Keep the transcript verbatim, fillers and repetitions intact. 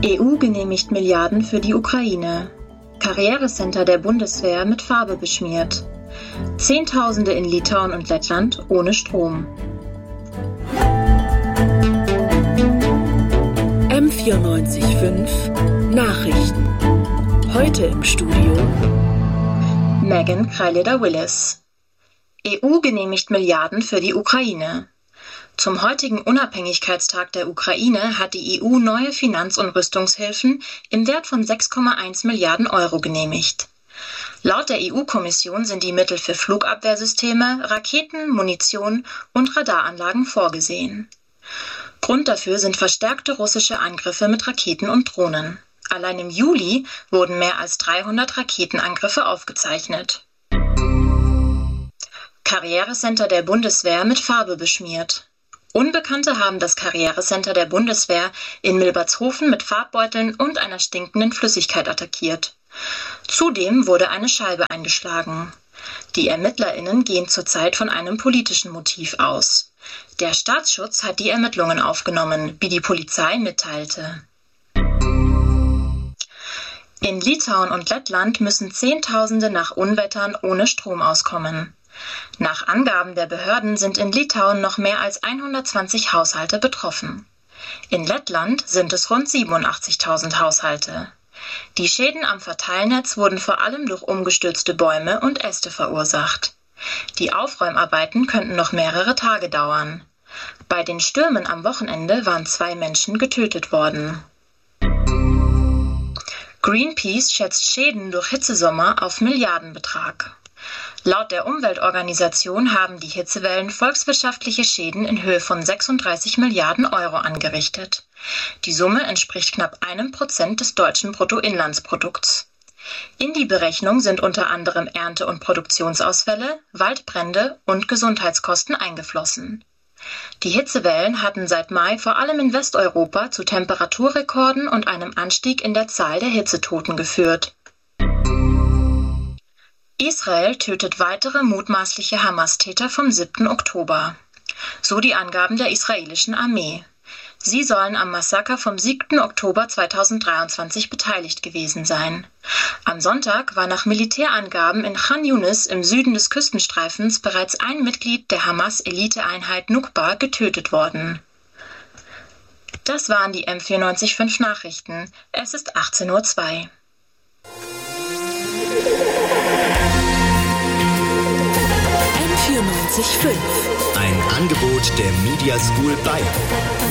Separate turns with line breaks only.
E U genehmigt Milliarden für die Ukraine. Karrierecenter der Bundeswehr mit Farbe beschmiert. Zehntausende in Litauen und Lettland ohne Strom.
M vierundneunzig Komma fünf Nachrichten. Heute im Studio
Megan Kreileder-Willis. E U genehmigt Milliarden für die Ukraine. Zum heutigen Unabhängigkeitstag der Ukraine hat die E U neue Finanz- und Rüstungshilfen im Wert von sechs Komma eins Milliarden Euro genehmigt. Laut der E U-Kommission sind die Mittel für Flugabwehrsysteme, Raketen, Munition und Radaranlagen vorgesehen. Grund dafür sind verstärkte russische Angriffe mit Raketen und Drohnen. Allein im Juli wurden mehr als dreihundert Raketenangriffe aufgezeichnet. Karrierecenter der Bundeswehr mit Farbe beschmiert. Unbekannte haben das Karrierecenter der Bundeswehr in Milbertshofen mit Farbbeuteln und einer stinkenden Flüssigkeit attackiert. Zudem wurde eine Scheibe eingeschlagen. Die ErmittlerInnen gehen zurzeit von einem politischen Motiv aus. Der Staatsschutz hat die Ermittlungen aufgenommen, wie die Polizei mitteilte. In Litauen und Lettland müssen Zehntausende nach Unwettern ohne Strom auskommen. Nach Angaben der Behörden sind in Litauen noch mehr als hundertzwanzig Haushalte betroffen. In Lettland sind es rund siebenundachtzigtausend Haushalte. Die Schäden am Verteilnetz wurden vor allem durch umgestürzte Bäume und Äste verursacht. Die Aufräumarbeiten könnten noch mehrere Tage dauern. Bei den Stürmen am Wochenende waren zwei Menschen getötet worden. Greenpeace schätzt Schäden durch Hitzesommer auf Milliardenbetrag. Laut der Umweltorganisation haben die Hitzewellen volkswirtschaftliche Schäden in Höhe von sechsunddreißig Milliarden Euro angerichtet. Die Summe entspricht knapp einem Prozent des deutschen Bruttoinlandsprodukts. In die Berechnung sind unter anderem Ernte- und Produktionsausfälle, Waldbrände und Gesundheitskosten eingeflossen. Die Hitzewellen hatten seit Mai vor allem in Westeuropa zu Temperaturrekorden und einem Anstieg in der Zahl der Hitzetoten geführt. Israel tötet weitere mutmaßliche Hamas-Täter vom siebten Oktober. So die Angaben der israelischen Armee. Sie sollen am Massaker vom siebten Oktober zweitausenddreiundzwanzig beteiligt gewesen sein. Am Sonntag war nach Militärangaben in Chan Yunis im Süden des Küstenstreifens bereits ein Mitglied der Hamas-Eliteeinheit Nukba getötet worden. Das waren die M vierundneunzig Komma fünf Nachrichten. Es ist achtzehn Uhr zwei.
M vierundneunzig Komma fünf.
Ein Angebot der Media School Bayern.